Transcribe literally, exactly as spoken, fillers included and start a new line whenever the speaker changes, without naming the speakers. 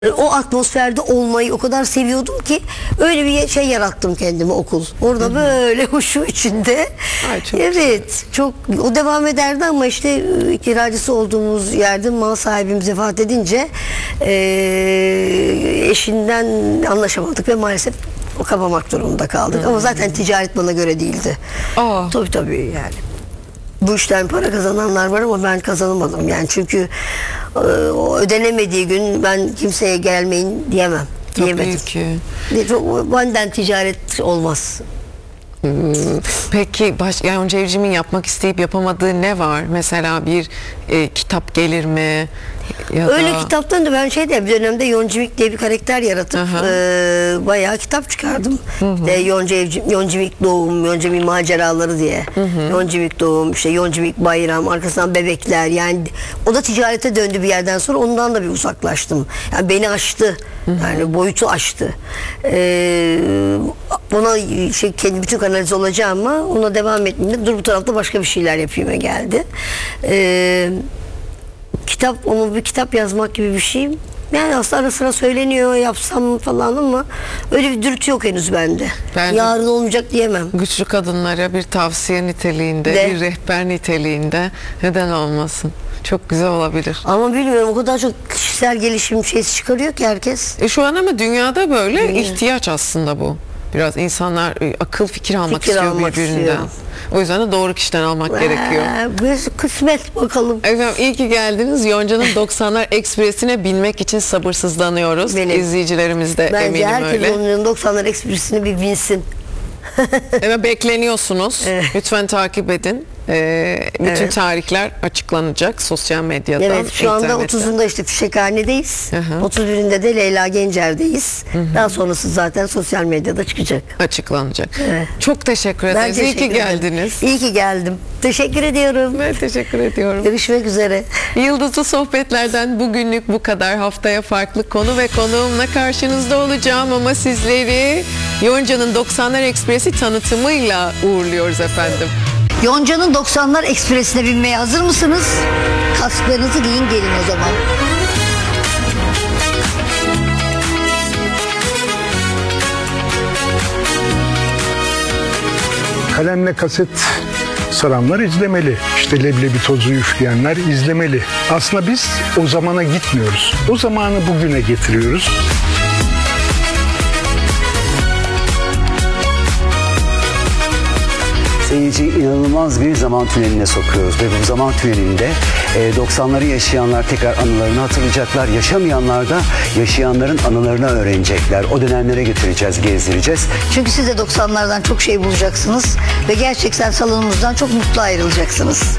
O atmosferde olmayı o kadar seviyordum ki öyle bir şey yarattım kendime, okul. Orada Hı-hı. böyle huşu içinde. Ay, çok evet, güzel. Çok o devam ederdi ama işte kiracısı olduğumuz yerde mal sahibimiz vefat edince e, eşinden anlaşamadık ve maalesef o kapamak durumunda kaldık. Hı-hı. Ama zaten ticaret bana göre değildi. Aa. Tabii tabii yani. Bu işten para kazananlar var ama ben kazanamadım yani, çünkü e, o ödenemediği gün ben kimseye gelmeyin diyemem. Diyemedim.
Tabii ki.
Benden ticaret olmaz.
Hmm. Peki baş, yani Yonca Evcimik'in yapmak isteyip yapamadığı ne var? Mesela bir e, kitap gelir mi? Ya
Öyle
da...
kitaptan da ben şeyde bir dönemde Yoncimik diye bir karakter yaratıp e, bayağı kitap çıkardım. İşte Yonca Evcimik, Yoncimik doğum, Yoncimik maceraları diye. Hı hı. Yoncimik doğum, işte Yoncimik bayram, arkasından bebekler, yani o da ticarete döndü bir yerden sonra, ondan da bir uzaklaştım. Yani beni aştı. Hı hı. Yani boyutu aştı. Ee, ona şey, kendi bütün kanalize olacağım ama ona devam etmeyeyim. Dur bu tarafta başka bir şeyler yapayım'a geldi. Ee, kitap, onu bir kitap yazmak gibi bir şey. Yani aslında ara sıra söyleniyor, yapsam falan ama öyle bir dürtü yok henüz bende. Ben yarın olmayacak diyemem.
Güçlü kadınlara bir tavsiye niteliğinde, de. bir rehber niteliğinde neden olmasın? Çok güzel olabilir.
Ama bilmiyorum, o kadar çok kişisel gelişim şeysi çıkarıyor ki herkes.
E şu an ama dünyada böyle Dünya. ihtiyaç aslında bu. Biraz insanlar akıl fikir almak fikir istiyor almak birbirinden. Istiyor. O yüzden de doğru kişiden almak ee, gerekiyor.
Bu kısmet bakalım.
Efendim iyi ki geldiniz. Yonca'nın doksanlar Ekspresi'ne binmek için sabırsızlanıyoruz. Benim. İzleyicilerimiz de
Bence
eminim öyle.
Bence herkes Yonca'nın doksanlar Ekspresi'ni bir binsin.
Evet, bekleniyorsunuz. Evet. Lütfen takip edin. Ee, bütün evet. tarihler açıklanacak sosyal medyadan.
Evet, şu anda otuzunda işte Fişekhane'deyiz. Hı-hı. otuz birinde de Leyla Gencer'deyiz. Hı-hı. Daha sonrası zaten sosyal medyada çıkacak.
Açıklanacak. Evet. Çok teşekkür ederiz. İyi ki geldiniz.
İyi ki geldim. Teşekkür ediyorum.
Ben teşekkür ediyorum.
Görüşmek üzere.
Yıldızlı Sohbetler'den bugünlük bu kadar. Haftaya farklı konu ve konuğumla karşınızda olacağım ama sizleri Yonca'nın doksanlar Ekspresi tanıtımıyla uğurluyoruz efendim.
Yonca'nın doksanlar Ekspresi'ne binmeye hazır mısınız? Kasklarınızı giyin, gelin o zaman.
Kalemle kaset saranlar izlemeli. İşte leblebi tozu üfleyenler izlemeli. Aslında biz o zamana gitmiyoruz. O zamanı bugüne getiriyoruz.
Seyirciyi inanılmaz bir zaman tüneline sokuyoruz ve bu zaman tünelinde e, doksanları yaşayanlar tekrar anılarını hatırlayacaklar. Yaşamayanlar da yaşayanların anılarını öğrenecekler. O dönemlere götüreceğiz, gezdireceğiz.
Çünkü siz de doksanlardan çok şey bulacaksınız ve gerçekten salonumuzdan çok mutlu ayrılacaksınız.